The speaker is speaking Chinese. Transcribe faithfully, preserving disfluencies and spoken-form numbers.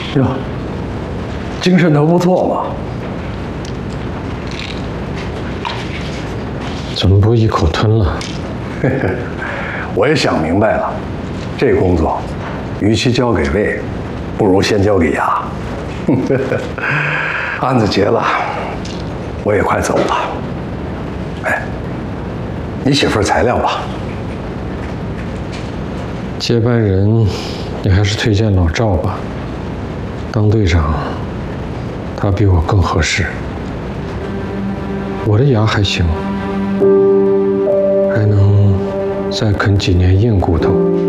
哟，精神头不错嘛。 怎么不一口吞了？ 嘿嘿，我也想明白了，这工作，与其交给魏，不如先交给牙。案子结了，我也快走了。哎，你写份材料吧。 接班人，你还是推荐老赵吧。当队长，他比我更合适。我的牙还行，还能再啃几年硬骨头。